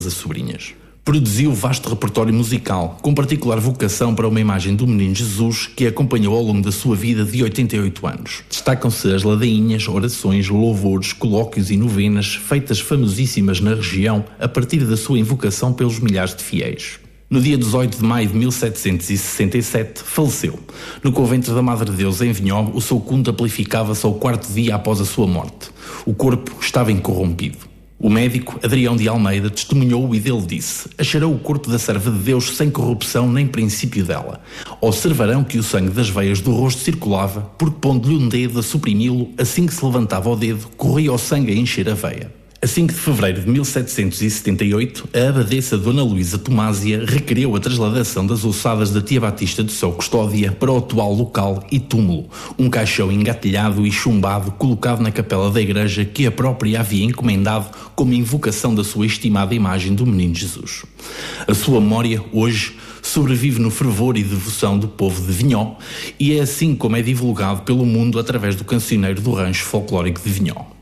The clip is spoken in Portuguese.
as sobrinhas. Produziu vasto repertório musical, com particular vocação para uma imagem do Menino Jesus que acompanhou ao longo da sua vida de 88 anos. Destacam-se as ladainhas, orações, louvores, colóquios e novenas, feitas famosíssimas na região a partir da sua invocação pelos milhares de fiéis. No dia 18 de maio de 1767, faleceu. No convento da Madre de Deus, em Vinhó, o seu culto amplificava-se ao 4º dia após a sua morte. O corpo estava incorrompido. O médico, Adrião de Almeida, testemunhou e dele disse: acharão o corpo da serva de Deus sem corrupção nem princípio dela. Observarão que o sangue das veias do rosto circulava, porque pondo-lhe um dedo a suprimi-lo, assim que se levantava o dedo, corria o sangue a encher a veia. A 5 de fevereiro de 1778, a abadesa Dona Luísa Tomásia requereu a trasladação das ossadas da tia Batista de São Custódia para o atual local e túmulo, um caixão engatilhado e chumbado colocado na capela da igreja que a própria havia encomendado como invocação da sua estimada imagem do Menino Jesus. A sua memória, hoje, sobrevive no fervor e devoção do povo de Vinhó e é assim como é divulgado pelo mundo através do cancioneiro do rancho folclórico de Vinhó.